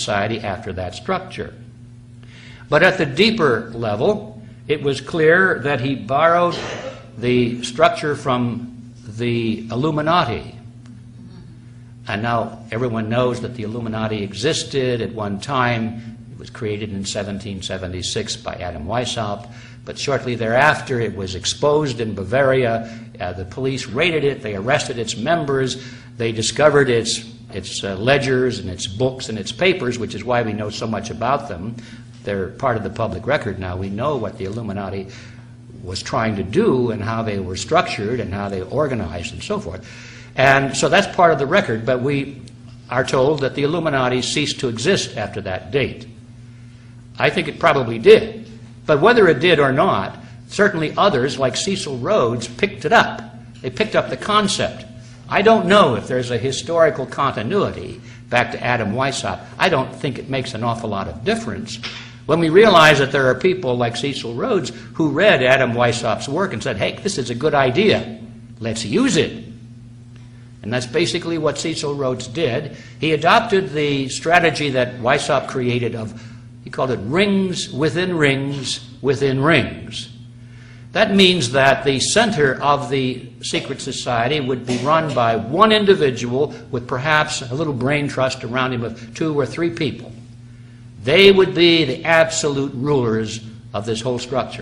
society after that structure. But at the deeper level, it was clear that he borrowed the structure from the Illuminati. And now everyone knows that the Illuminati existed at one time. It was created in 1776 by Adam Weishaupt, but shortly thereafter it was exposed in Bavaria. The police raided it, they arrested its members, they discovered its ledgers and its books and its papers, which is why we know so much about them. They're part of the public record now. We know what the Illuminati was trying to do and how they were structured and how they organized and so forth. And so that's part of the record, but we are told that the Illuminati ceased to exist after that date. I think it probably did. But whether it did or not, certainly others, like Cecil Rhodes, picked it up. They picked up the concept. I don't know if there's a historical continuity back to Adam Weishaupt. I don't think it makes an awful lot of difference when we realize that there are people like Cecil Rhodes who read Adam Weishaupt's work and said, hey, this is a good idea. Let's use it. And that's basically what Cecil Rhodes did. He adopted the strategy that Weishaupt created of, he called it rings within rings within rings. That means that the center of the secret society would be run by one individual with perhaps a little brain trust around him of 2 or 3 people. They would be the absolute rulers of this whole structure.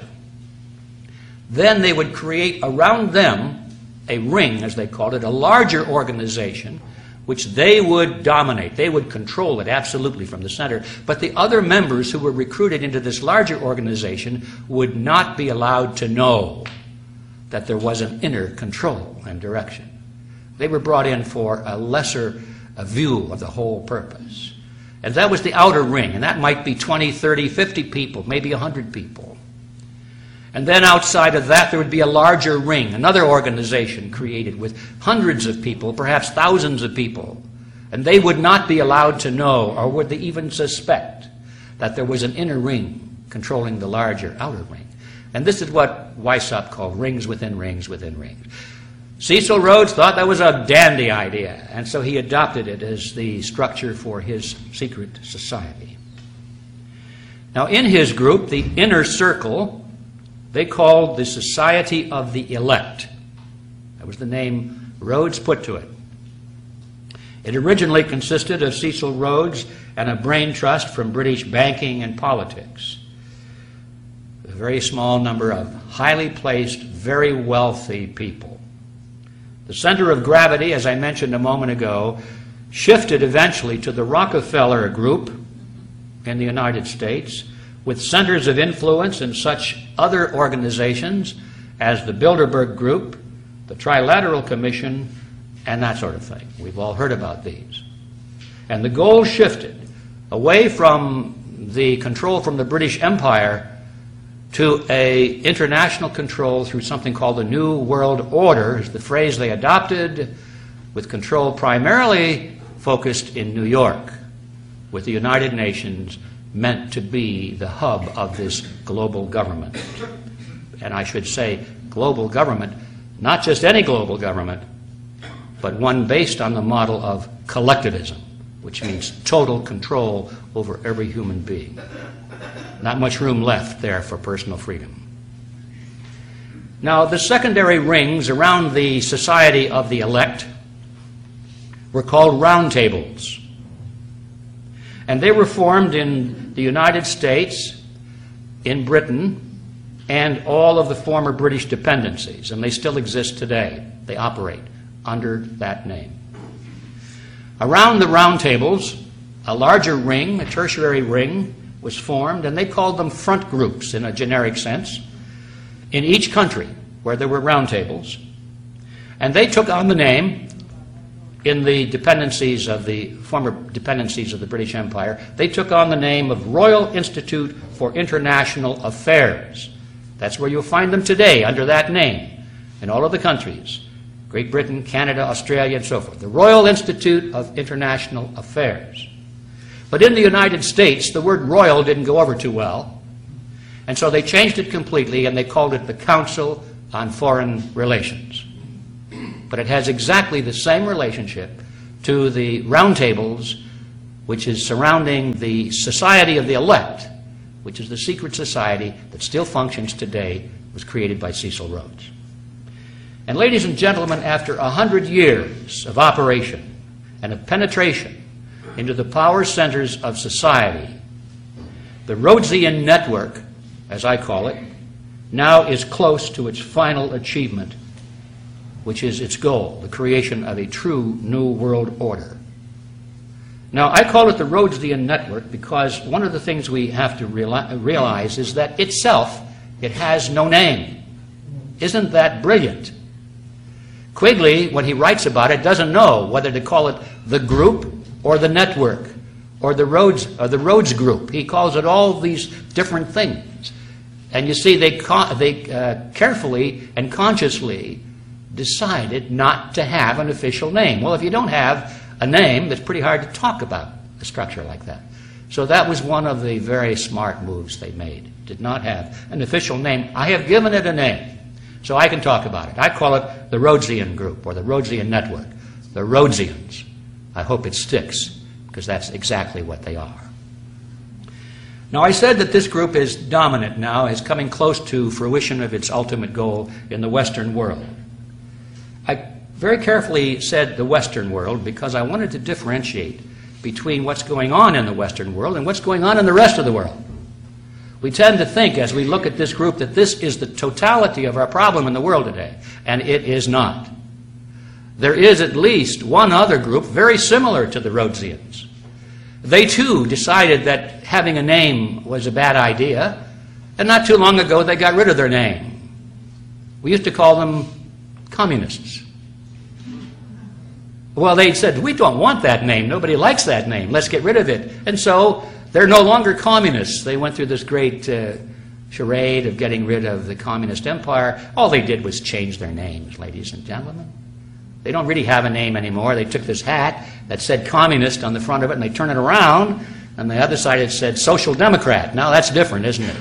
Then they would create around them a ring, as they called it, a larger organization, which they would dominate. They would control it absolutely from the center. But the other members who were recruited into this larger organization would not be allowed to know that there was an inner control and direction. They were brought in for a lesser view of the whole purpose. And that was the outer ring, and that might be 20, 30, 50 people, maybe 100 people. And then outside of that, there would be a larger ring, another organization created with hundreds of people, perhaps thousands of people. And they would not be allowed to know, or would they even suspect, that there was an inner ring controlling the larger outer ring. And this is what Weishaupt called rings within rings within rings. Cecil Rhodes thought that was a dandy idea, and so he adopted it as the structure for his secret society. Now, in his group, the inner circle, they called the Society of the Elect. That was the name Rhodes put to it. It originally consisted of Cecil Rhodes and a brain trust from British banking and politics. A very small number of highly placed, very wealthy people. The center of gravity, as I mentioned a moment ago, shifted eventually to the Rockefeller Group in the United States, with centers of influence in such other organizations as the Bilderberg Group, the Trilateral Commission, and that sort of thing. We've all heard about these. And the goal shifted away from the control from the British Empire to an international control through something called the New World Order, is the phrase they adopted, with control primarily focused in New York, with the United Nations meant to be the hub of this global government. And I should say global government, not just any global government, but one based on the model of collectivism, which means total control over every human being. Not much room left there for personal freedom. Now, the secondary rings around the Society of the Elect were called roundtables. And they were formed in the United States, in Britain, and all of the former British dependencies. And they still exist today. They operate under that name. Around the roundtables, a larger ring, a tertiary ring, was formed, and they called them front groups in a generic sense, in each country where there were roundtables. And they took on the name, in the dependencies of the former dependencies of the British Empire, they took on the name of Royal Institute for International Affairs. That's where you'll find them today, under that name, in all of the countries, Great Britain, Canada, Australia, and so forth. The Royal Institute of International Affairs. But in the United States, the word royal didn't go over too well, and so they changed it completely, and they called it the Council on Foreign Relations. But it has exactly the same relationship to the roundtables which is surrounding the Society of the Elect, which is the secret society that still functions today, was created by Cecil Rhodes. And ladies and gentlemen, after 100 years of operation and of penetration into the power centers of society, the Rhodesian network, as I call it, now is close to its final achievement, which is its goal, the creation of a true new world order. Now, I call it the Rhodesian network because one of the things we have to realize is that itself, it has no name. Isn't that brilliant? Quigley, when he writes about it, doesn't know whether to call it the group or the network or the Rhodes group. He calls it all these different things. And you see, they carefully and consciously decided not to have an official name. Well, if you don't have a name, it's pretty hard to talk about a structure like that. So that was one of the very smart moves they made. Did not have an official name. I have given it a name, so I can talk about it. I call it the Rhodesian Group or the Rhodesian Network, the Rhodesians. I hope it sticks, because that's exactly what they are. Now, I said that this group is dominant now, is coming close to fruition of its ultimate goal in the Western world. I very carefully said the Western world because I wanted to differentiate between what's going on in the Western world and what's going on in the rest of the world. We tend to think, as we look at this group, that this is the totality of our problem in the world today, and it is not. There is at least one other group very similar to the Rhodesians. They too decided that having a name was a bad idea, and not too long ago they got rid of their name. We used to call them communists. Well, they said, we don't want that name. Nobody likes that name. Let's get rid of it. And so they're no longer communists. They went through this great charade of getting rid of the communist empire. All they did was change their names, ladies and gentlemen. They don't really have a name anymore. They took this hat that said communist on the front of it, and they turned it around, and the other side it said social democrat. Now that's different, isn't it?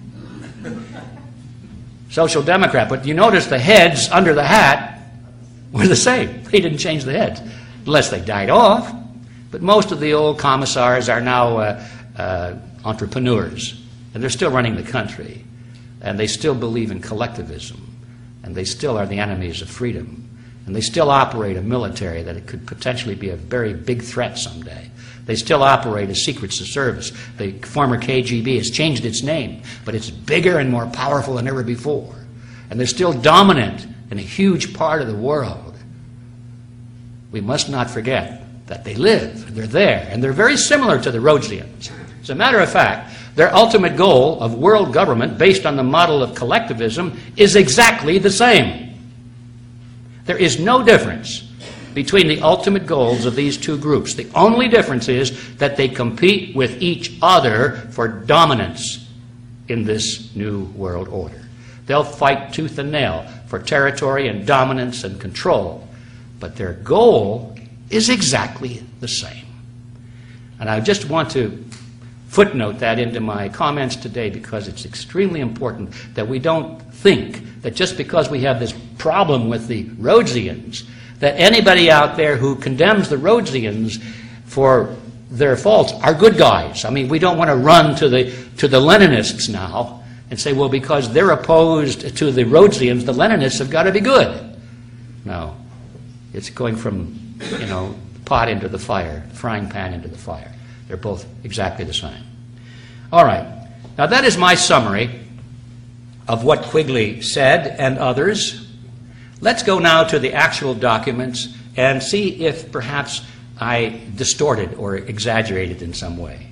Social democrat. But you notice the heads under the hat were the same. They didn't change the heads, unless they died off. But most of the old commissars are now entrepreneurs, and they're still running the country, and they still believe in collectivism, and they still are the enemies of freedom, and they still operate a military that it could potentially be a very big threat someday. They still operate a secret service. The former KGB has changed its name, but it's bigger and more powerful than ever before, and they're still dominant in a huge part of the world. We must not forget that they live, they're there, and they're very similar to the Rhodesians. As a matter of fact, their ultimate goal of world government based on the model of collectivism is exactly the same. There is no difference between the ultimate goals of these two groups. The only difference is that they compete with each other for dominance in this new world order. They'll fight tooth and nail for territory and dominance and control, but their goal is exactly the same. And I just want to footnote that into my comments today because it's extremely important that we don't think that just because we have this problem with the Rhodesians, that anybody out there who condemns the Rhodesians for their faults are good guys. I mean, we don't want to run to the Leninists now and say, well, because they're opposed to the Rhodesians, the Leninists have got to be good. No. It's going from, pot into the fire, frying pan into the fire. They're both exactly the same. All right. Now, that is my summary of what Quigley said and others. Let's go now to the actual documents and see if perhaps I distorted or exaggerated in some way.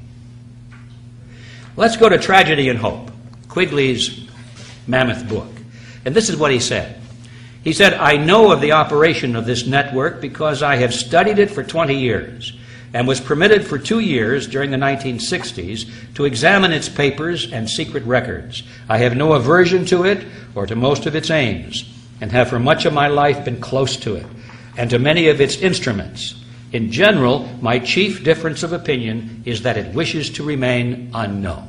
Let's go to Tragedy and Hope, Quigley's mammoth book. And this is what he said. He said, I know of the operation of this network because I have studied it for 20 years and was permitted for 2 years during the 1960s to examine its papers and secret records. I have no aversion to it or to most of its aims, and have for much of my life been close to it, and to many of its instruments. In general, my chief difference of opinion is that it wishes to remain unknown.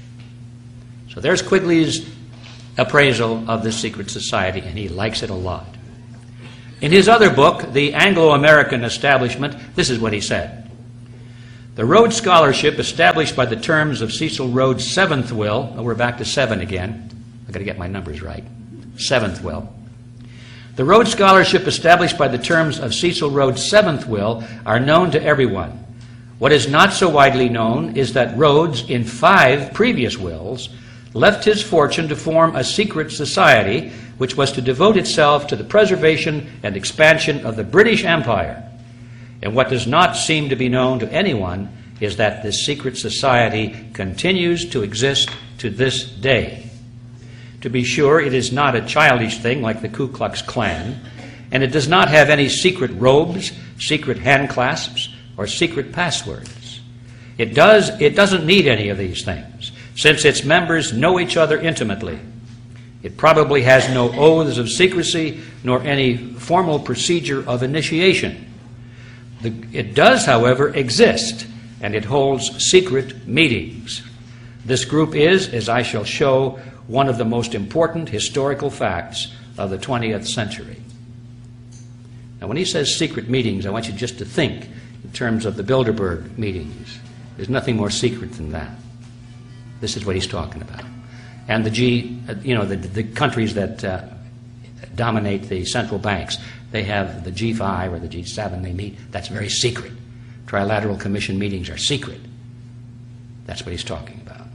So there's Quigley's appraisal of this secret society, and he likes it a lot. In his other book, The Anglo-American Establishment, this is what he said. The Rhodes Scholarship, established by the terms of Cecil Rhodes' seventh will, we're back to 7 again. I've got to get my numbers right. Seventh will. The Rhodes Scholarship, established by the terms of Cecil Rhodes' seventh will, are known to everyone. What is not so widely known is that Rhodes, in 5 previous wills, left his fortune to form a secret society which was to devote itself to the preservation and expansion of the British Empire. And what does not seem to be known to anyone is that this secret society continues to exist to this day. To be sure, it is not a childish thing like the Ku Klux Klan, and it does not have any secret robes, secret handclasps, or secret passwords. It doesn't need any of these things, since its members know each other intimately. It probably has no oaths of secrecy, nor any formal procedure of initiation. It does, however, exist, and it holds secret meetings. This group is, as I shall show, one of the most important historical facts of the 20th century. Now, when he says secret meetings, I want you just to think in terms of the Bilderberg meetings. There's nothing more secret than that. This is what he's talking about. And the countries that dominate the central banks, they have the G5 or the G7 they meet. That's very secret. Trilateral Commission meetings are secret. That's what he's talking about.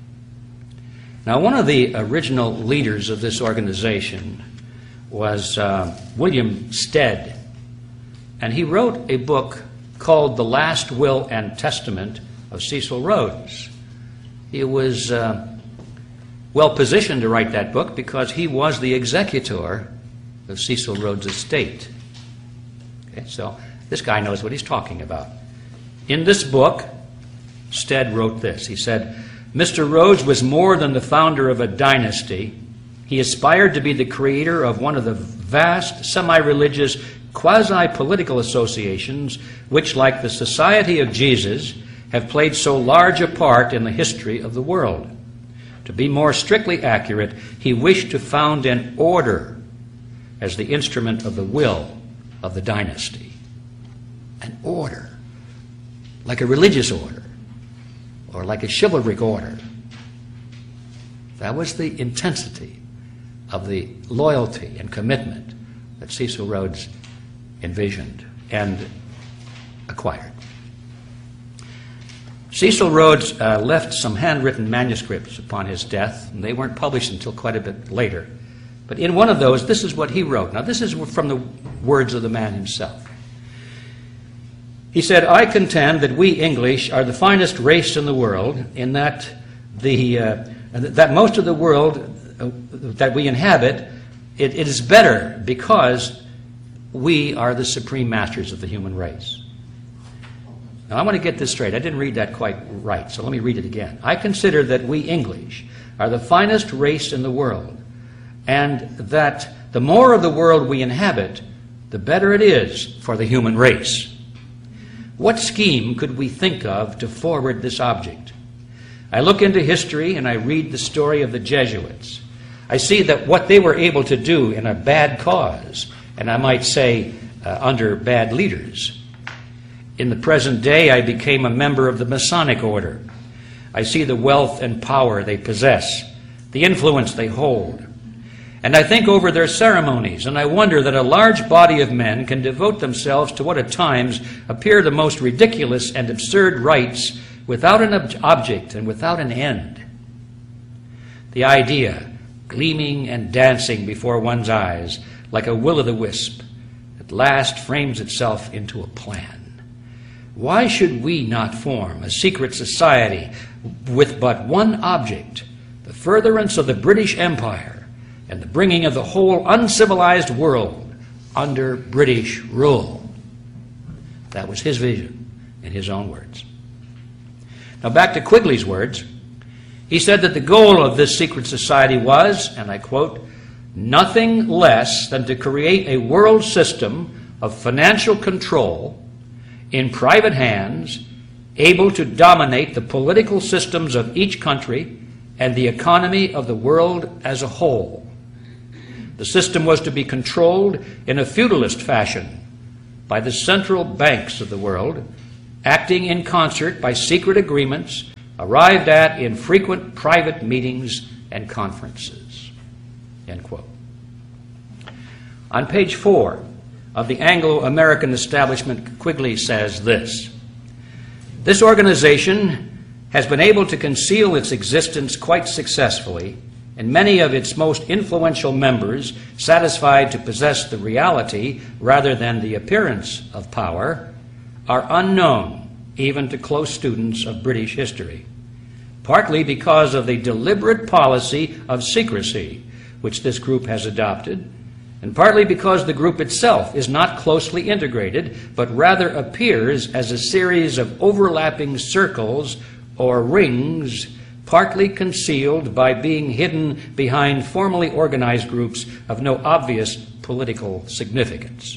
Now, one of the original leaders of this organization was William Stead, and he wrote a book called The Last Will and Testament of Cecil Rhodes. He was well positioned to write that book because he was the executor of Cecil Rhodes' estate. Okay, so this guy knows what he's talking about. In this book, Stead wrote this. He said, Mr. Rhodes was more than the founder of a dynasty. He aspired to be the creator of one of the vast semi-religious quasi-political associations which, like the Society of Jesus, have played so large a part in the history of the world. To be more strictly accurate, he wished to found an order as the instrument of the will of the dynasty. An order, like a religious order, or like a chivalric order. That was the intensity of the loyalty and commitment that Cecil Rhodes envisioned and acquired. Cecil Rhodes left some handwritten manuscripts upon his death, and they weren't published until quite a bit later. But in one of those, this is what he wrote. Now, this is from the words of the man himself. He said, I contend that we English are the finest race in the world, in that that most of the world that we inhabit, it is better because we are the supreme masters of the human race. Now, I want to get this straight. I didn't read that quite right, so let me read it again. I consider that we English are the finest race in the world, and that the more of the world we inhabit, the better it is for the human race. What scheme could we think of to forward this object? I look into history and I read the story of the Jesuits. I see that what they were able to do in a bad cause, and I might say under bad leaders. In the present day, I became a member of the Masonic order. I see the wealth and power they possess, the influence they hold. And I think over their ceremonies, and I wonder that a large body of men can devote themselves to what at times appear the most ridiculous and absurd rites without an object and without an end. The idea, gleaming and dancing before one's eyes like a will-o'-the-wisp, at last frames itself into a plan. Why should we not form a secret society with but one object, the furtherance of the British Empire, and the bringing of the whole uncivilized world under British rule? That was his vision, in his own words. Now back to Quigley's words. He said that the goal of this secret society was, and I quote, nothing less than to create a world system of financial control in private hands, able to dominate the political systems of each country and the economy of the world as a whole. The system was to be controlled in a feudalist fashion by the central banks of the world, acting in concert by secret agreements arrived at in frequent private meetings and conferences. End quote. On page 4 of the Anglo-American Establishment, Quigley says this: "This organization has been able to conceal its existence quite successfully, and many of its most influential members, satisfied to possess the reality rather than the appearance of power, are unknown even to close students of British history, partly because of the deliberate policy of secrecy which this group has adopted, and partly because the group itself is not closely integrated, but rather appears as a series of overlapping circles or rings, partly concealed by being hidden behind formally organized groups of no obvious political significance."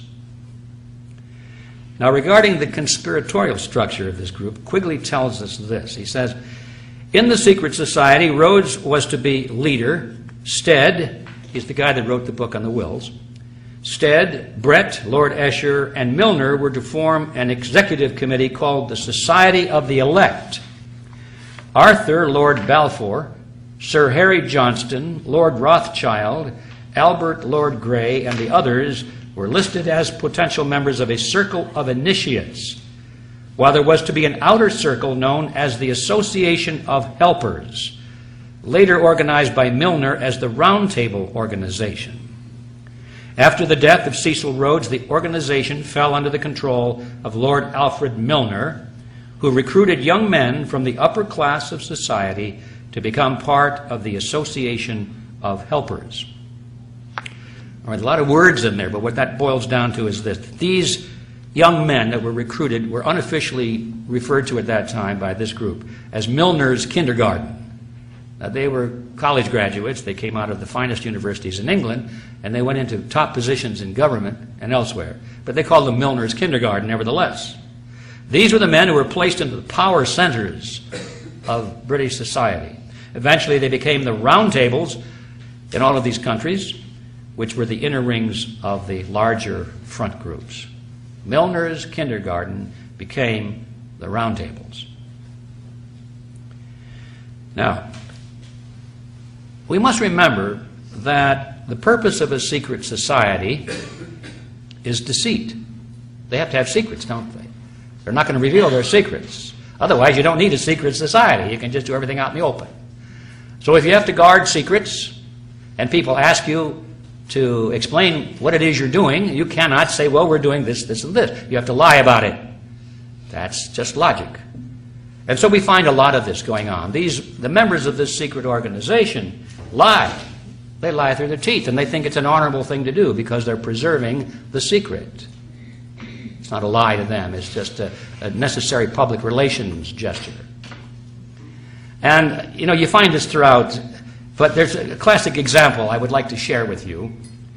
Now, regarding the conspiratorial structure of this group, Quigley tells us this. He says, "In the secret society, Rhodes was to be leader. Stead, he's the guy that wrote the book on the wills, Stead, Brett, Lord Esher, and Milner were to form an executive committee called the Society of the Elect. Arthur, Lord Balfour, Sir Harry Johnston, Lord Rothschild, Albert, Lord Grey, and the others were listed as potential members of a circle of initiates, while there was to be an outer circle known as the Association of Helpers, later organized by Milner as the Round Table Organization. After the death of Cecil Rhodes, the organization fell under the control of Lord Alfred Milner, who recruited young men from the upper class of society to become part of the Association of Helpers." All right, a lot of words in there, but what that boils down to is this. These young men that were recruited were unofficially referred to at that time by this group as Milner's Kindergarten. Now, they were college graduates. They came out of the finest universities in England, and they went into top positions in government and elsewhere. But they called them Milner's Kindergarten nevertheless. These were the men who were placed into the power centers of British society. Eventually, they became the round tables in all of these countries, which were the inner rings of the larger front groups. Milner's Kindergarten became the round tables. Now, we must remember that the purpose of a secret society is deceit. They have to have secrets, don't they? They're not going to reveal their secrets. Otherwise, you don't need a secret society. You can just do everything out in the open. So if you have to guard secrets and people ask you to explain what it is you're doing, you cannot say, well, we're doing this, this, and this. You have to lie about it. That's just logic. And so we find a lot of this going on. The members of this secret organization lie. They lie through their teeth, and they think it's an honorable thing to do because they're preserving the secret. It's not a lie to them. It's just a necessary public relations gesture. And, you find this throughout, but there's a classic example I would like to share with you.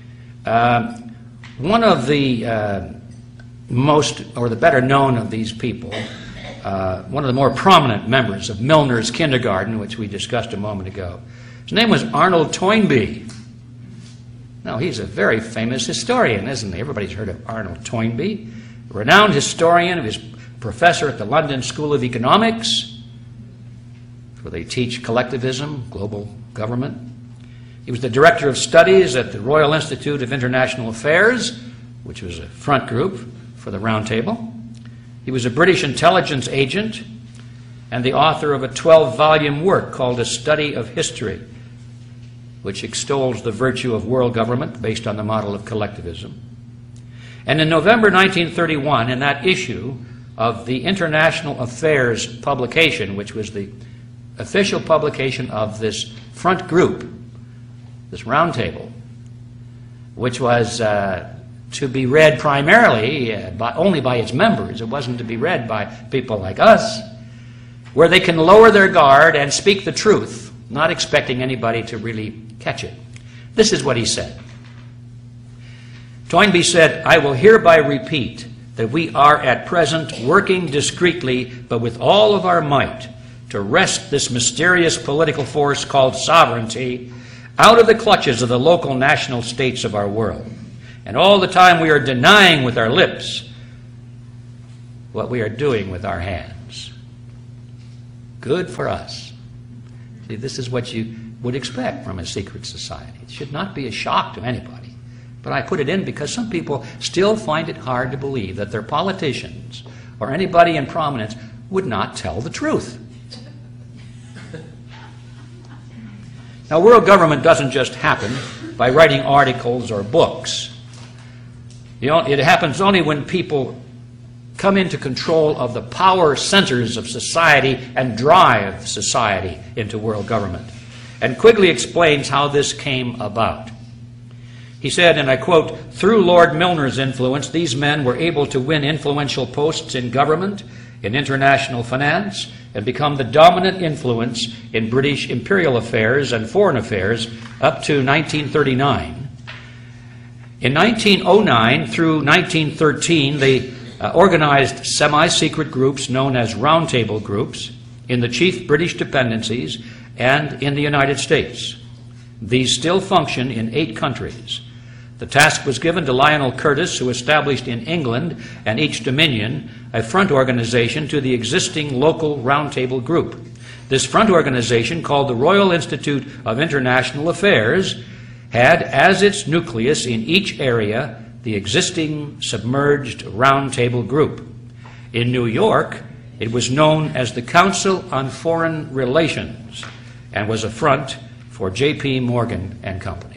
One of the most, or the better known of these people, one of the more prominent members of Milner's Kindergarten, which we discussed a moment ago, his name was Arnold Toynbee. Now, he's a very famous historian, isn't he? Everybody's heard of Arnold Toynbee. A renowned historian, he was professor at the London School of Economics, where they teach collectivism, global government. He was the director of studies at the Royal Institute of International Affairs, which was a front group for the Round Table. He was a British intelligence agent and the author of a 12-volume work called A Study of History, which extols the virtue of world government based on the model of collectivism. And in November 1931, in that issue of the International Affairs publication, which was the official publication of this front group, this round table, which was to be read primarily only by its members. It wasn't to be read by people like us, where they can lower their guard and speak the truth, not expecting anybody to really catch it. This is what he said. Toynbee said, "I will hereby repeat that we are at present working discreetly, but with all of our might, to wrest this mysterious political force called sovereignty out of the clutches of the local national states of our world. And all the time we are denying with our lips what we are doing with our hands. Good for us. See, this is what you would expect from a secret society. It should not be a shock to anybody. But I put it in because some people still find it hard to believe that their politicians or anybody in prominence would not tell the truth. Now, world government doesn't just happen by writing articles or books. It happens only when people come into control of the power centers of society and drive society into world government. And Quigley explains how this came about. He said, and I quote, "Through Lord Milner's influence, these men were able to win influential posts in government, in international finance, and become the dominant influence in British imperial affairs and foreign affairs up to 1939. In 1909 through 1913, they organized semi-secret groups known as roundtable groups in the chief British dependencies and in the United States. These still function in 8 countries. The task was given to Lionel Curtis, who established in England and each dominion a front organization to the existing local roundtable group. This front organization, called the Royal Institute of International Affairs, had as its nucleus in each area the existing submerged roundtable group. In New York, it was known as the Council on Foreign Relations and was a front for J.P. Morgan and Company.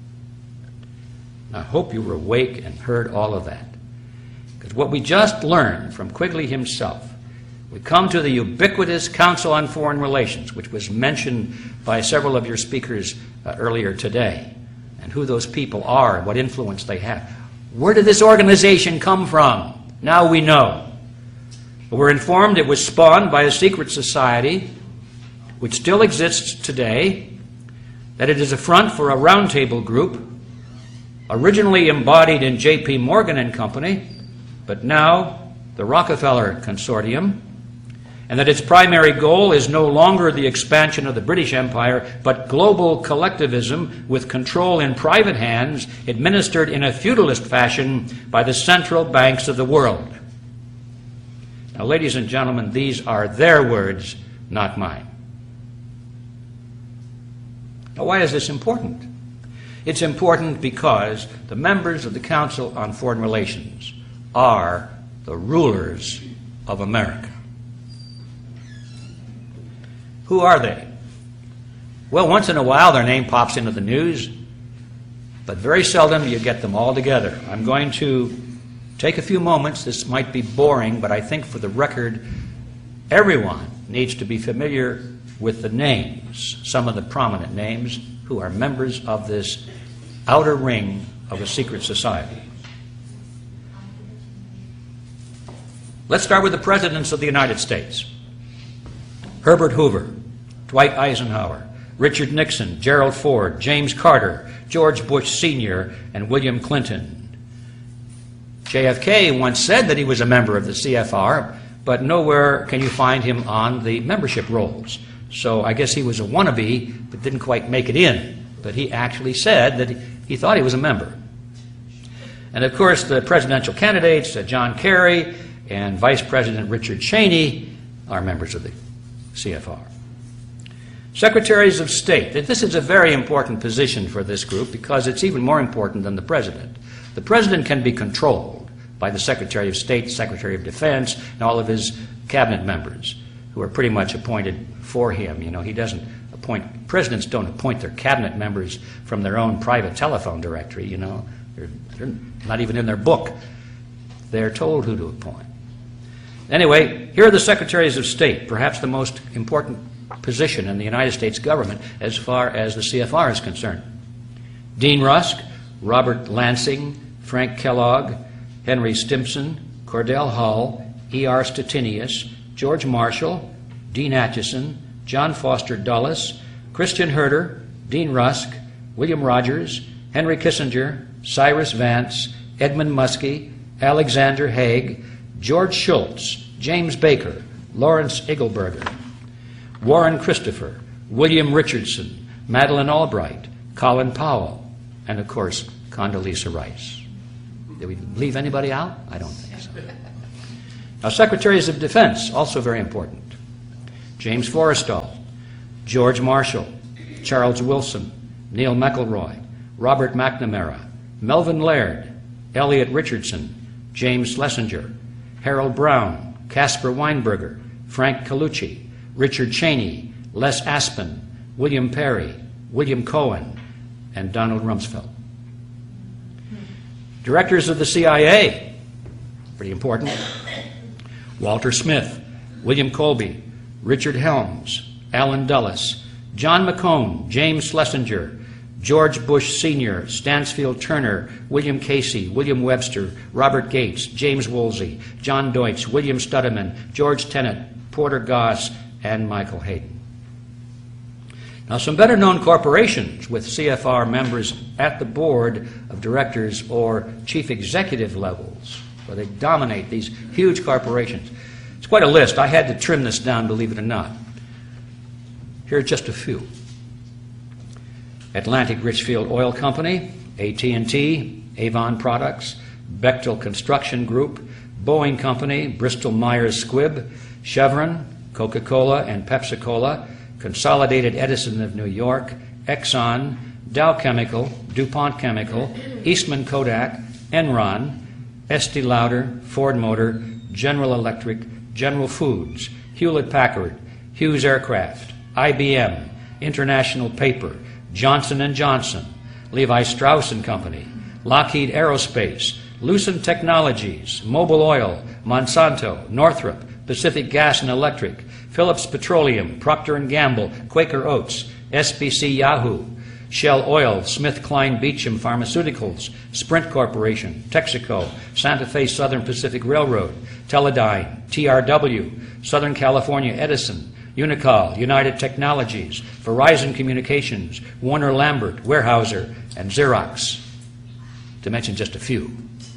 I hope you were awake and heard all of that. Because what we just learned from Quigley himself, we come to the ubiquitous Council on Foreign Relations, which was mentioned by several of your speakers earlier today, and who those people are and what influence they have. Where did this organization come from? Now we know. We're informed it was spawned by a secret society which still exists today, that it is a front for a roundtable group originally embodied in J.P. Morgan and Company, but now the Rockefeller Consortium, and that its primary goal is no longer the expansion of the British Empire, but global collectivism with control in private hands, administered in a feudalist fashion by the central banks of the world. Now, ladies and gentlemen, these are their words, not mine. Now, why is this important? It's important because the members of the Council on Foreign Relations are the rulers of America. Who are they? Well, once in a while their name pops into the news, but very seldom you get them all together. I'm going to take a few moments. This might be boring, but I think for the record, everyone needs to be familiar with the names, some of the prominent names, who are members of this outer ring of a secret society. Let's start with the presidents of the United States. Herbert Hoover, Dwight Eisenhower, Richard Nixon, Gerald Ford, James Carter, George Bush Sr., and William Clinton. JFK once said that he was a member of the CFR, but nowhere can you find him on the membership rolls. So I guess he was a wannabe, but didn't quite make it in. But he actually said that he thought he was a member. And of course, the presidential candidates, John Kerry and Vice President Richard Cheney, are members of the CFR. Secretaries of State. This is a very important position for this group because it's even more important than the president. The president can be controlled by the Secretary of State, Secretary of Defense, and all of his cabinet members, who are pretty much appointed for him. You know, he doesn't appoint, presidents don't appoint their cabinet members from their own private telephone directory, you know. They're not even in their book. They're told who to appoint. Anyway, here are the Secretaries of State, perhaps the most important position in the United States government as far as the CFR is concerned. Dean Rusk, Robert Lansing, Frank Kellogg, Henry Stimson, Cordell Hull, E.R. Stettinius, George Marshall, Dean Acheson, John Foster Dulles, Christian Herter, Dean Rusk, William Rogers, Henry Kissinger, Cyrus Vance, Edmund Muskie, Alexander Haig, George Shultz, James Baker, Lawrence Eagleburger, Warren Christopher, William Richardson, Madeleine Albright, Colin Powell, and of course, Condoleezza Rice. Did we leave anybody out? I don't think so. Now, Secretaries of Defense, also very important. James Forrestal, George Marshall, Charles Wilson, Neil McElroy, Robert McNamara, Melvin Laird, Elliot Richardson, James Schlesinger, Harold Brown, Caspar Weinberger, Frank Colucci, Richard Cheney, Les Aspin, William Perry, William Cohen, and Donald Rumsfeld. Directors of the CIA, pretty important. Walter Smith, William Colby, Richard Helms, Allen Dulles, John McCone, James Schlesinger, George Bush Sr., Stansfield Turner, William Casey, William Webster, Robert Gates, James Woolsey, John Deutsch, William Studeman, George Tenet, Porter Goss, and Michael Hayden. Now, some better-known corporations with CFR members at the board of directors or chief executive levels, where they dominate these huge corporations. It's quite a list. I had to trim this down, believe it or not. Here are just a few. Atlantic Richfield Oil Company, AT&T, Avon Products, Bechtel Construction Group, Boeing Company, Bristol Myers Squibb, Chevron, Coca-Cola and Pepsi-Cola, Consolidated Edison of New York, Exxon, Dow Chemical, DuPont Chemical, Eastman Kodak, Enron, Estee Lauder, Ford Motor, General Electric, General Foods, Hewlett-Packard, Hughes Aircraft, IBM, International Paper, Johnson & Johnson, Levi Strauss & Company, Lockheed Aerospace, Lucent Technologies, Mobil Oil, Monsanto, Northrop, Pacific Gas and Electric, Phillips Petroleum, Procter & Gamble, Quaker Oats, SBC Yahoo, Shell Oil, SmithKline Beecham Pharmaceuticals, Sprint Corporation, Texaco, Santa Fe Southern Pacific Railroad, Teledyne, TRW, Southern California Edison, Unicol, United Technologies, Verizon Communications, Warner Lambert, Weyerhaeuser, and Xerox, to mention just a few.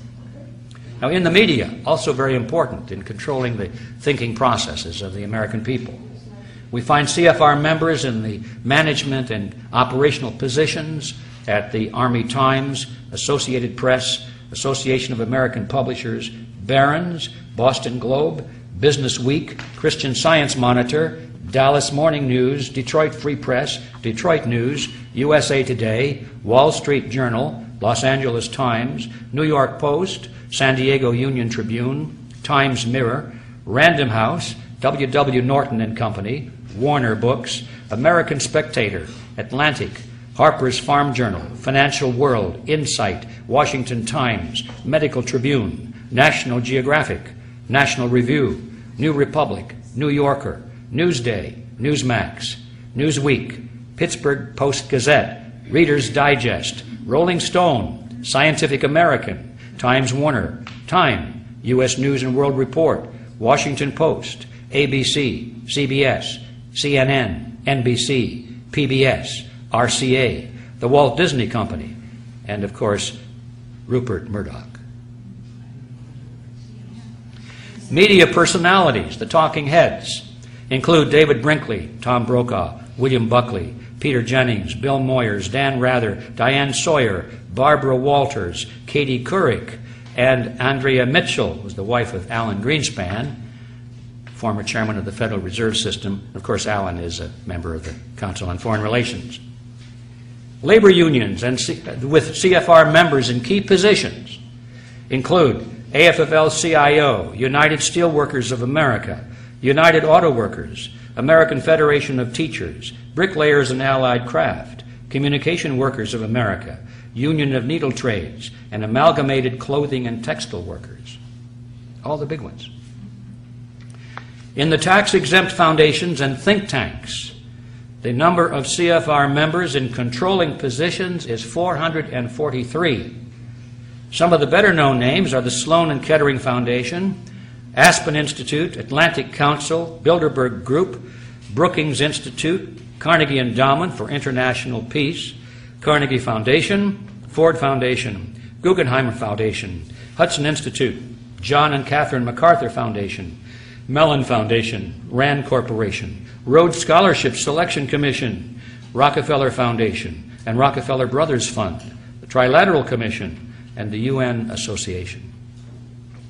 Now, in the media, also very important in controlling the thinking processes of the American people. We find CFR members in the management and operational positions at the Army Times, Associated Press, Association of American Publishers, Barron's, Boston Globe, Business Week, Christian Science Monitor, Dallas Morning News, Detroit Free Press, Detroit News, USA Today, Wall Street Journal, Los Angeles Times, New York Post, San Diego Union Tribune, Times Mirror, Random House, W.W. Norton and Company, Warner Books, American Spectator, Atlantic, Harper's Farm Journal, Financial World, Insight, Washington Times, Medical Tribune, National Geographic, National Review, New Republic, New Yorker, Newsday, Newsmax, Newsweek, Pittsburgh Post-Gazette, Reader's Digest, Rolling Stone, Scientific American, Times Warner, Time, U.S. News and World Report, Washington Post, ABC, CBS, CNN, NBC, PBS, RCA, the Walt Disney Company, and, of course, Rupert Murdoch. Media personalities, the talking heads, include David Brinkley, Tom Brokaw, William Buckley, Peter Jennings, Bill Moyers, Dan Rather, Diane Sawyer, Barbara Walters, Katie Couric, and Andrea Mitchell, who was the wife of Alan Greenspan, former chairman of the Federal Reserve System. Of course, Alan is a member of the Council on Foreign Relations. Labor unions and with CFR members in key positions include AFL-CIO, United Steelworkers of America, United Auto Workers, American Federation of Teachers, Bricklayers and Allied Craft, Communication Workers of America, Union of Needle Trades, and Amalgamated Clothing and Textile Workers. All the big ones. In the tax-exempt foundations and think tanks, the number of CFR members in controlling positions is 443. Some of the better-known names are the Sloan and Kettering Foundation, Aspen Institute, Atlantic Council, Bilderberg Group, Brookings Institute, Carnegie Endowment for International Peace, Carnegie Foundation, Ford Foundation, Guggenheim Foundation, Hudson Institute, John and Catherine MacArthur Foundation, Mellon Foundation, Rand Corporation, Rhodes Scholarship Selection Commission, Rockefeller Foundation, and Rockefeller Brothers Fund, the Trilateral Commission, and the UN Association.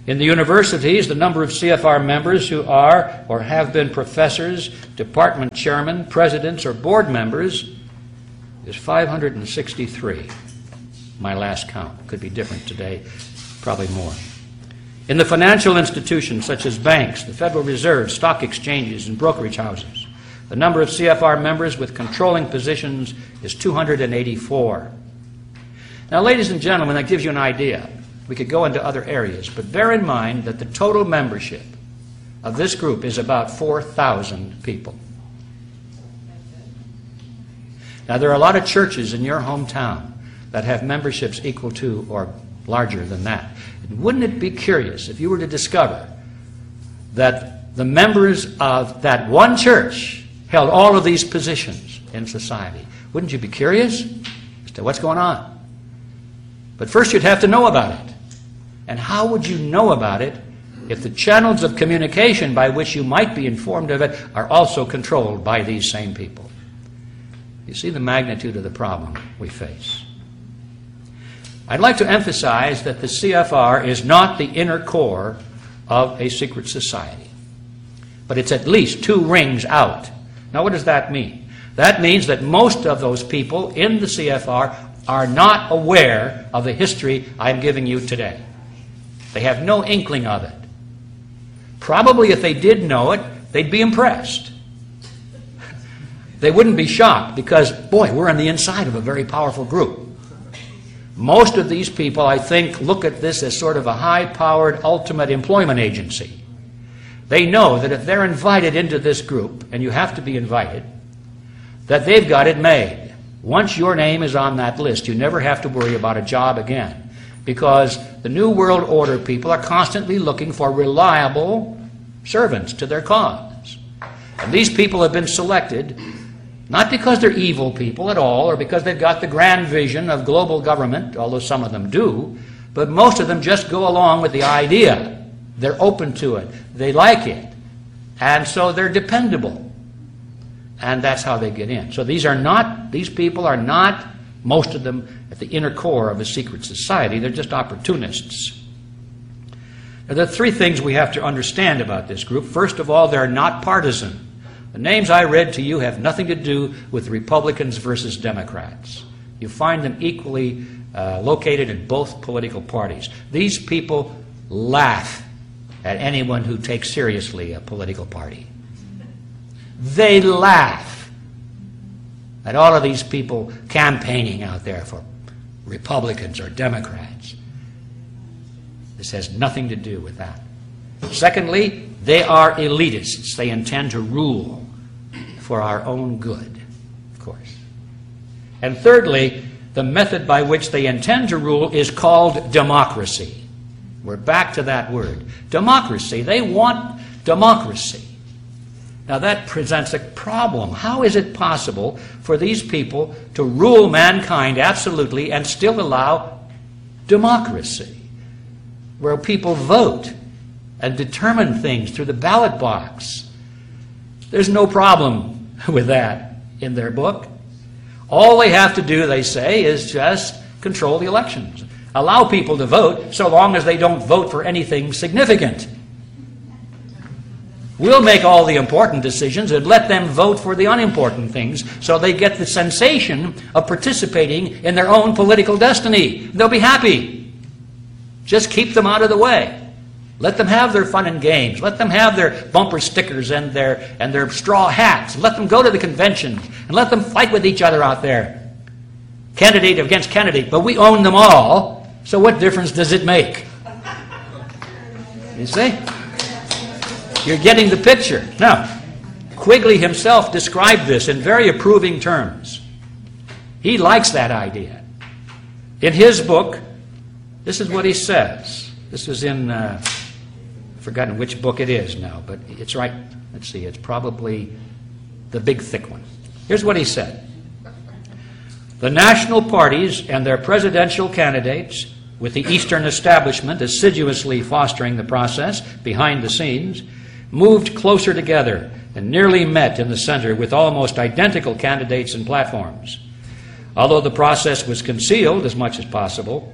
In the universities, the number of CFR members who are or have been professors, department chairmen, presidents, or board members is 563. My last count. Could be different today, probably more. In the financial institutions such as banks, the Federal Reserve, stock exchanges, and brokerage houses, the number of CFR members with controlling positions is 284. Now, ladies and gentlemen, that gives you an idea. We could go into other areas, but bear in mind that the total membership of this group is about 4,000 people. Now, there are a lot of churches in your hometown that have memberships equal to or larger than that. And wouldn't it be curious if you were to discover that the members of that one church held all of these positions in society? Wouldn't you be curious as to what's going on? But first you'd have to know about it. And how would you know about it if the channels of communication by which you might be informed of it are also controlled by these same people? You see the magnitude of the problem we face. I'd like to emphasize that the CFR is not the inner core of a secret society, but it's at least 2 rings out. Now, what does that mean? That means that most of those people in the CFR are not aware of the history I'm giving you today. They have no inkling of it. Probably if they did know it, they'd be impressed. They wouldn't be shocked because, boy, we're on the inside of a very powerful group. Most of these people, I think, look at this as sort of a high-powered ultimate employment agency. They know that if they're invited into this group, and you have to be invited, that they've got it made. Once your name is on that list, you never have to worry about a job again, because the New World Order people are constantly looking for reliable servants to their cause. And these people have been selected not because they're evil people at all, or because they've got the grand vision of global government, although some of them do, but most of them just go along with the idea. They're open to it. They like it. And so they're dependable. And that's how they get in. So these people are not, most of them, at the inner core of a secret society. They're just opportunists. Now, there are 3 things we have to understand about this group. First of all, they're not partisan. The names I read to you have nothing to do with Republicans versus Democrats. You find them equally located in both political parties. These people laugh at anyone who takes seriously a political party. They laugh at all of these people campaigning out there for Republicans or Democrats. This has nothing to do with that. Secondly, they are elitists. They intend to rule for our own good, of course. And thirdly, the method by which they intend to rule is called democracy. We're back to that word. Democracy. They want democracy. Now that presents a problem. How is it possible for these people to rule mankind absolutely and still allow democracy, where people vote and determine things through the ballot box? There's no problem with that in their book. All they have to do, they say, is just control the elections. Allow people to vote so long as they don't vote for anything significant. We'll make all the important decisions and let them vote for the unimportant things so they get the sensation of participating in their own political destiny. They'll be happy. Just keep them out of the way. Let them have their fun and games. Let them have their bumper stickers and their straw hats. Let them go to the conventions and let them fight with each other out there. Candidate against candidate. But we own them all, so what difference does it make? You see? You're getting the picture. Now, Quigley himself described this in very approving terms. He likes that idea. In his book, this is what he says. This is in, I've forgotten which book it is now, but it's right. Let's see, it's probably the big thick one. Here's what he said. The national parties and their presidential candidates, with the Eastern establishment assiduously fostering the process behind the scenes, moved closer together and nearly met in the center with almost identical candidates and platforms. Although the process was concealed as much as possible,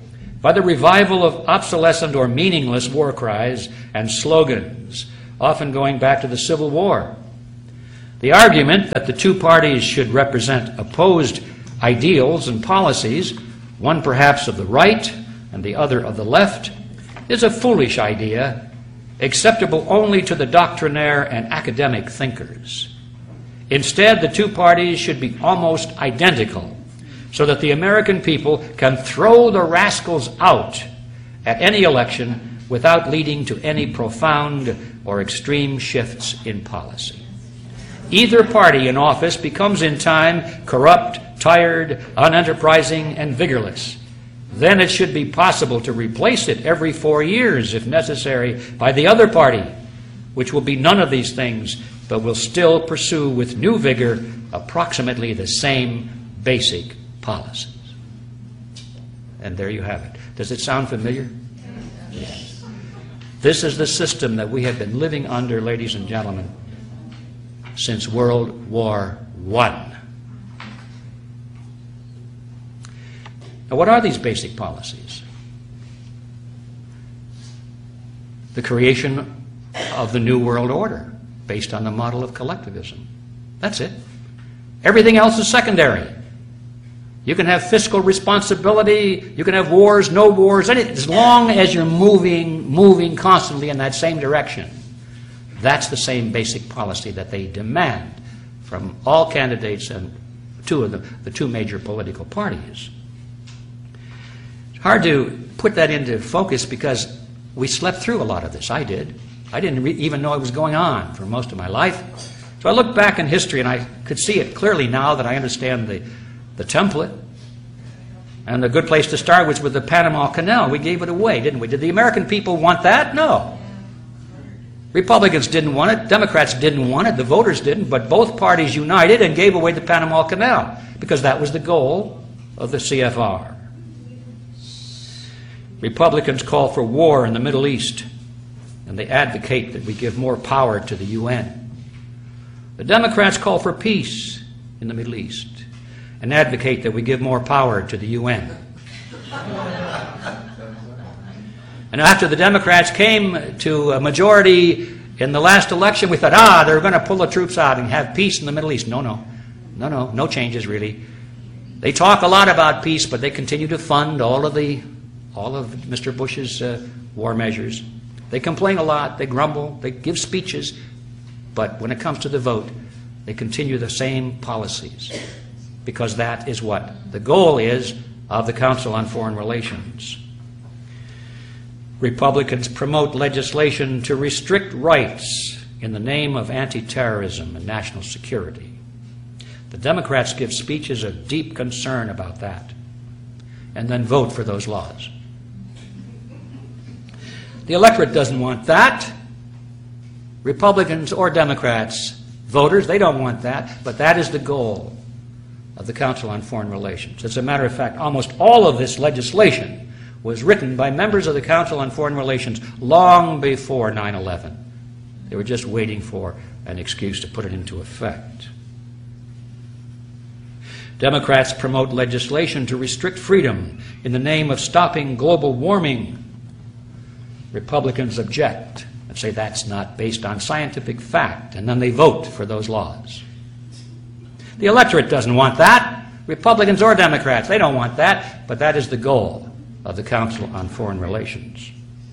by the revival of obsolescent or meaningless war cries and slogans, often going back to the Civil War. The argument that the two parties should represent opposed ideals and policies, one perhaps of the right and the other of the left, is a foolish idea, acceptable only to the doctrinaire and academic thinkers. Instead, the two parties should be almost identical, so that the American people can throw the rascals out at any election without leading to any profound or extreme shifts in policy. Either party in office becomes in time corrupt, tired, unenterprising, and vigorless. Then it should be possible to replace it every 4 years, if necessary, by the other party, which will be none of these things, but will still pursue with new vigor approximately the same basic policies. And there you have it. Does it sound familiar? Yes. This is the system that we have been living under, ladies and gentlemen, since World War I. Now, what are these basic policies? The creation of the New World Order, based on the model of collectivism. That's it. Everything else is secondary. You can have fiscal responsibility, you can have wars, no wars, as long as you're moving constantly in that same direction. That's the same basic policy that they demand from all candidates and the two major political parties. It's hard to put that into focus because we slept through a lot of this. I did. I didn't even know it was going on for most of my life. So I look back in history and I could see it clearly now that I understand the template. And the good place to start was with the Panama Canal. We gave it away, didn't we? Did the American people want that? No. Republicans didn't want it. Democrats didn't want it. The voters didn't. But both parties united and gave away the Panama Canal because that was the goal of the CFR. Republicans call for war in the Middle East, and they advocate that we give more power to the UN. The Democrats call for peace in the Middle East and advocate that we give more power to the UN. And after the Democrats came to a majority in the last election, we thought, they're going to pull the troops out and have peace in the Middle East. No changes really. They talk a lot about peace, but they continue to fund all of Mr. Bush's war measures. They complain a lot, they grumble, they give speeches, but when it comes to the vote, they continue the same policies, because that is what the goal is of the Council on Foreign Relations. Republicans promote legislation to restrict rights in the name of anti-terrorism and national security. The Democrats give speeches of deep concern about that and then vote for those laws. The electorate doesn't want that. Republicans or Democrats, voters, they don't want that, but that is the goal of the Council on Foreign Relations. As a matter of fact, almost all of this legislation was written by members of the Council on Foreign Relations long before 9/11. They were just waiting for an excuse to put it into effect. Democrats promote legislation to restrict freedom in the name of stopping global warming. Republicans object and say that's not based on scientific fact, and then they vote for those laws. The electorate doesn't want that. Republicans or Democrats, they don't want that, but that is the goal of the Council on Foreign Relations.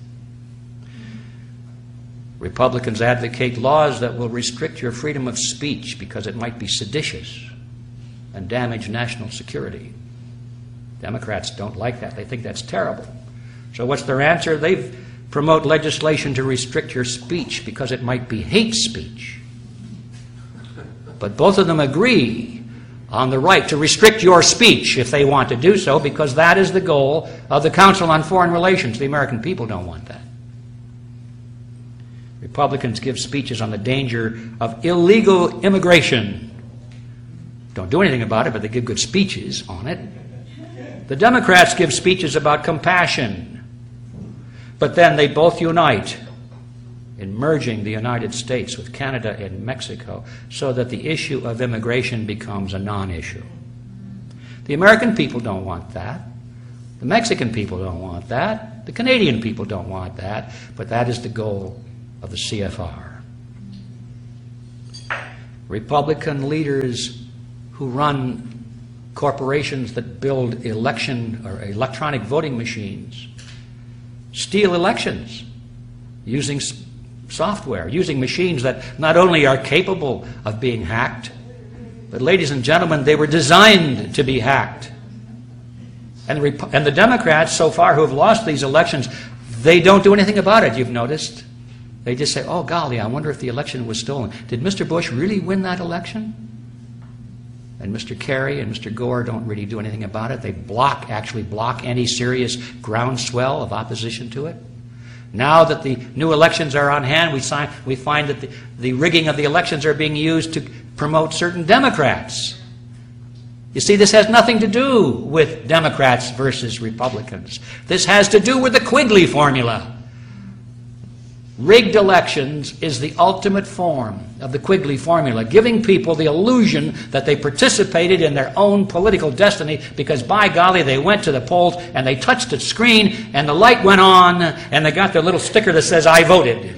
Republicans advocate laws that will restrict your freedom of speech because it might be seditious and damage national security. Democrats don't like that. They think that's terrible. So what's their answer? They promote legislation to restrict your speech because it might be hate speech. But both of them agree on the right to restrict your speech if they want to do so, because that is the goal of the Council on Foreign Relations. The American people don't want that. Republicans give speeches on the danger of illegal immigration. Don't do anything about it, but they give good speeches on it. The Democrats give speeches about compassion, but then they both unite in merging the United States with Canada and Mexico so that the issue of immigration becomes a non-issue. The American people don't want that. The Mexican people don't want that. The Canadian people don't want that. But that is the goal of the CFR. Republican leaders who run corporations that build election or electronic voting machines steal elections using software, using machines that not only are capable of being hacked, but, ladies and gentlemen, they were designed to be hacked. And the Democrats, so far, who have lost these elections, they don't do anything about it, you've noticed. They just say, oh, golly, I wonder if the election was stolen. Did Mr. Bush really win that election? And Mr. Kerry and Mr. Gore don't really do anything about it. They actually block any serious groundswell of opposition to it. Now that the new elections are on hand, we find that the rigging of the elections are being used to promote certain Democrats. You see, this has nothing to do with Democrats versus Republicans. This has to do with the Quigley formula. Rigged elections is the ultimate form of the Quigley formula, giving people the illusion that they participated in their own political destiny because, by golly, they went to the polls and they touched a screen and the light went on and they got their little sticker that says, I voted.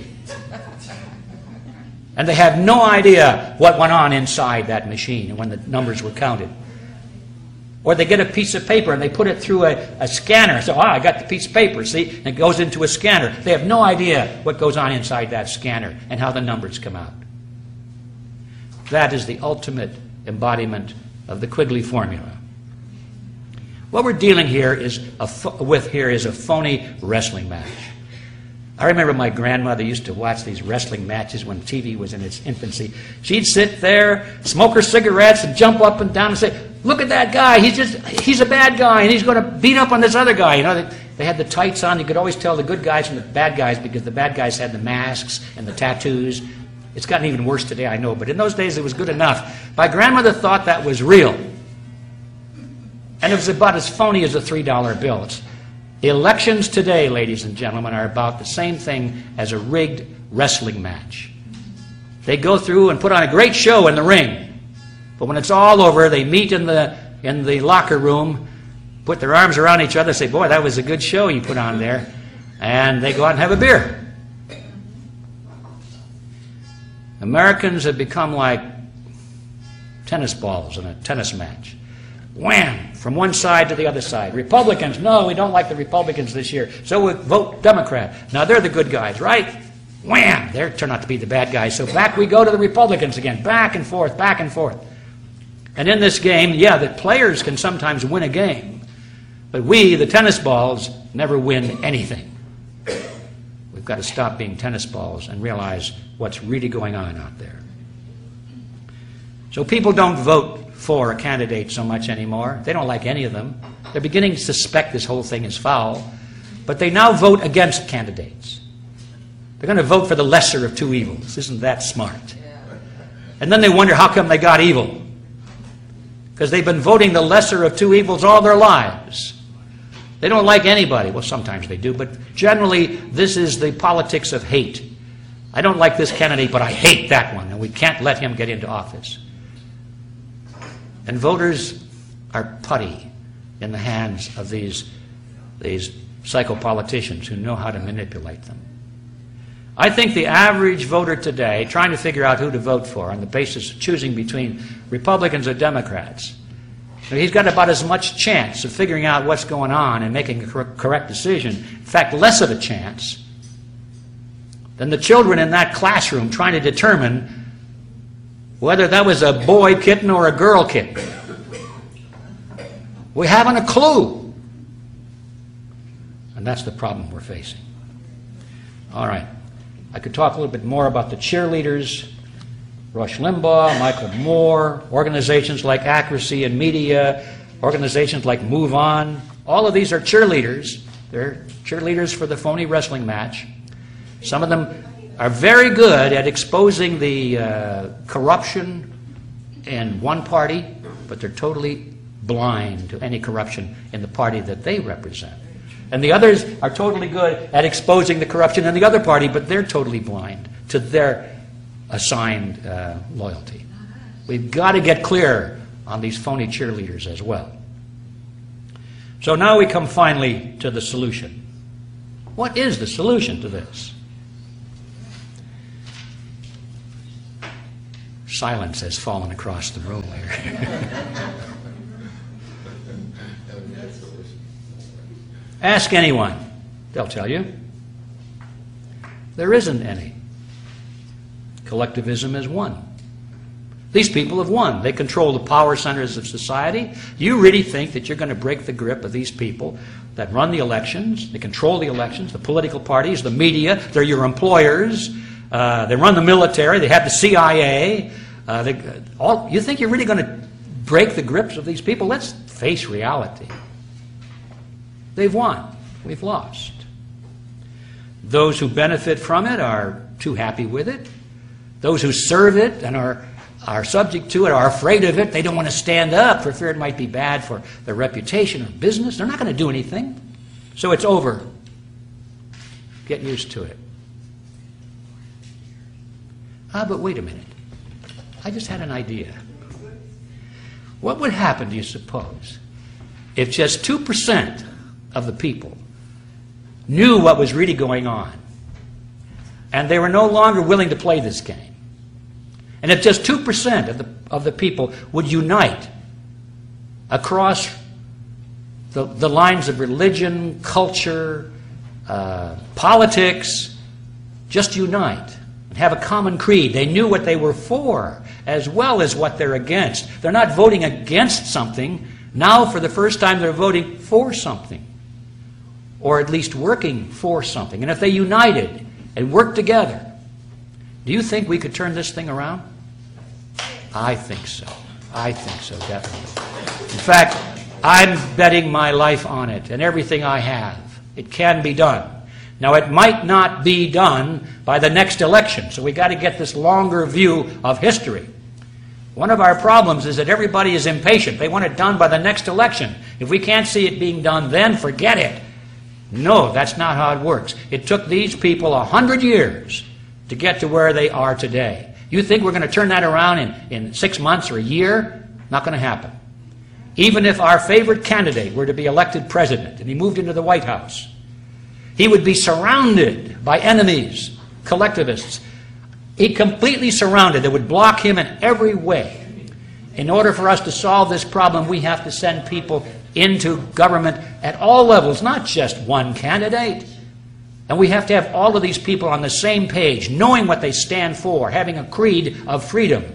And they have no idea what went on inside that machine when the numbers were counted. Or they get a piece of paper and they put it through a scanner. So, I got the piece of paper, see? And it goes into a scanner. They have no idea what goes on inside that scanner and how the numbers come out. That is the ultimate embodiment of the Quigley formula. What we're dealing with here is a phony wrestling match. I remember my grandmother used to watch these wrestling matches when TV was in its infancy. She'd sit there, smoke her cigarettes, and jump up and down and say, look at that guy, he's a bad guy, and he's going to beat up on this other guy. You know, they had the tights on. You could always tell the good guys from the bad guys because the bad guys had the masks and the tattoos. It's gotten even worse today, I know, but in those days it was good enough. My grandmother thought that was real. And it was about as phony as a $3 bill. Elections today, ladies and gentlemen, are about the same thing as a rigged wrestling match. They go through and put on a great show in the ring. But when it's all over, they meet in the locker room, put their arms around each other, say, boy, that was a good show you put on there. And they go out and have a beer. Americans have become like tennis balls in a tennis match. Wham! From one side to the other side. Republicans, no, we don't like the Republicans this year, so we vote Democrat. Now they're the good guys, right? Wham! They turn out to be the bad guys, so back we go to the Republicans again. Back and forth, back and forth. And in this game, yeah, the players can sometimes win a game, but we, the tennis balls, never win anything. We've got to stop being tennis balls and realize what's really going on out there. So people don't vote for a candidate so much anymore. They don't like any of them. They're beginning to suspect this whole thing is foul, but they now vote against candidates. They're going to vote for the lesser of two evils. Isn't that smart? And then they wonder how come they got evil. Because they've been voting the lesser of two evils all their lives. They don't like anybody. Well, sometimes they do, but generally this is the politics of hate. I don't like this candidate, but I hate that one, and we can't let him get into office. And voters are putty in the hands of these psychopoliticians who know how to manipulate them. I think the average voter today, trying to figure out who to vote for on the basis of choosing between Republicans or Democrats, he's got about as much chance of figuring out what's going on and making a correct decision, in fact, less of a chance, than the children in that classroom trying to determine whether that was a boy kitten or a girl kitten. We haven't a clue. And that's the problem we're facing. All right. I could talk a little bit more about the cheerleaders, Rush Limbaugh, Michael Moore, organizations like Accuracy in Media, organizations like Move On. All of these are cheerleaders. They're cheerleaders for the phony wrestling match. Some of them are very good at exposing the corruption in one party, but they're totally blind to any corruption in the party that they represent. And the others are totally good at exposing the corruption in the other party, but they're totally blind to their assigned loyalty. We've got to get clear on these phony cheerleaders as well. So now we come finally to the solution. What is the solution to this? Silence has fallen across the room here. Ask anyone. They'll tell you. There isn't any. Collectivism is one. These people have won. They control the power centers of society. You really think that you're going to break the grip of these people that run the elections, they control the elections, the political parties, the media, they're your employers, they run the military, they have the CIA. You think you're really going to break the grips of these people? Let's face reality. They've won. We've lost. Those who benefit from it are too happy with it. Those who serve it and are subject to it are afraid of it. They don't want to stand up for fear it might be bad for their reputation or business. They're not going to do anything. So it's over. Get used to it. But wait a minute. I just had an idea. What would happen, do you suppose, if just 2% of the people knew what was really going on and they were no longer willing to play this game? And if just 2% of the people would unite across the lines of religion, culture, politics, just unite and have a common creed. They knew what they were for as well as what they're against. They're not voting against something. Now, for the first time, they're voting for something, or at least working for something. And if they united and worked together, do you think we could turn this thing around? I think so. I think so, definitely. In fact, I'm betting my life on it and everything I have. It can be done. Now, it might not be done by the next election, so we've got to get this longer view of history. One of our problems is that everybody is impatient. They want it done by the next election. If we can't see it being done then, forget it. No, that's not how it works. It took these people 100 years to get to where they are today. You think we're going to turn that around in 6 months or a year? Not going to happen. Even if our favorite candidate were to be elected president and he moved into the White House, he would be surrounded by enemies, collectivists. He'd completely surrounded. They would block him in every way. In order for us to solve this problem, we have to send people into government at all levels, not just one candidate. And we have to have all of these people on the same page, knowing what they stand for, having a creed of freedom.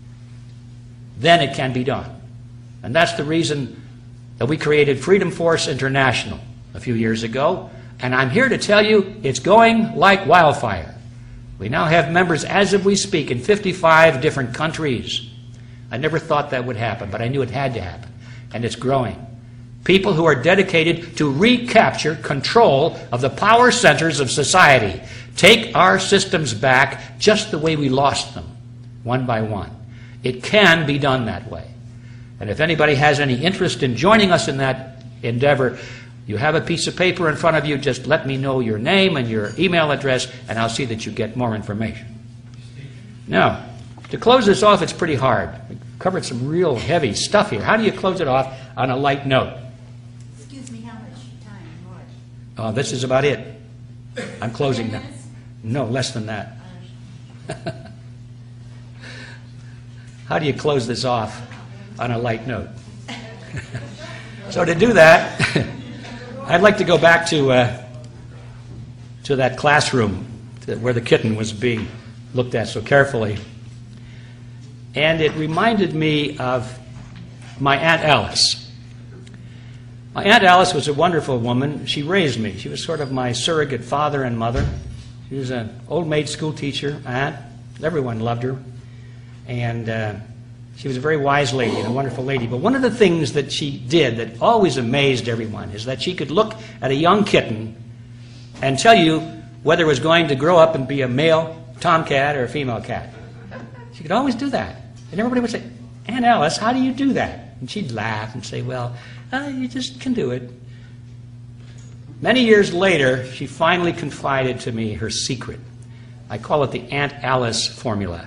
Then it can be done. And that's the reason that we created Freedom Force International a few years ago. And I'm here to tell you it's going like wildfire. We now have members, as of we speak, in 55 different countries. I never thought that would happen, but I knew it had to happen. And it's growing. People who are dedicated to recapture control of the power centers of society. Take our systems back just the way we lost them, one by one. It can be done that way. And if anybody has any interest in joining us in that endeavor, you have a piece of paper in front of you. Just let me know your name and your email address, and I'll see that you get more information. Now, to close this off, it's pretty hard. We covered some real heavy stuff here. How do you close it off on a light note? Excuse me, how much time more? This is about it. I'm closing now. No, less than that. How do you close this off on a light note? So to do that, I'd like to go back to that classroom where the kitten was being looked at so carefully. And it reminded me of my Aunt Alice. My Aunt Alice was a wonderful woman. She raised me. She was sort of my surrogate father and mother. She was an old maid school teacher, aunt. Everyone loved her. And she was a very wise lady and a wonderful lady. But one of the things that she did that always amazed everyone is that she could look at a young kitten and tell you whether it was going to grow up and be a male tomcat or a female cat. She could always do that. And everybody would say, Aunt Alice, how do you do that? And she'd laugh and say, well, you just can do it. Many years later, she finally confided to me her secret. I call it the Aunt Alice formula.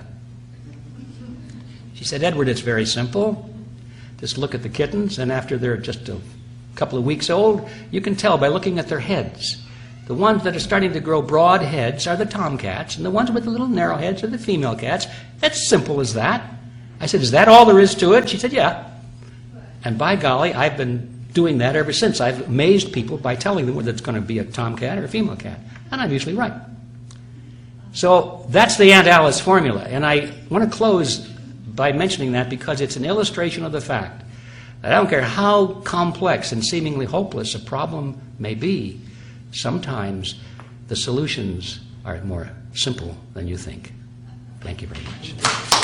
She said, Edward, it's very simple. Just look at the kittens, and after they're just a couple of weeks old, you can tell by looking at their heads. The ones that are starting to grow broad heads are the tomcats, and the ones with the little narrow heads are the female cats. That's simple as that. I said, is that all there is to it? She said, yeah. And by golly, I've been doing that ever since. I've amazed people by telling them whether it's going to be a tomcat or a female cat. And I'm usually right. So that's the Aunt Alice formula. And I want to close by mentioning that because it's an illustration of the fact that I don't care how complex and seemingly hopeless a problem may be, sometimes the solutions are more simple than you think. Thank you very much.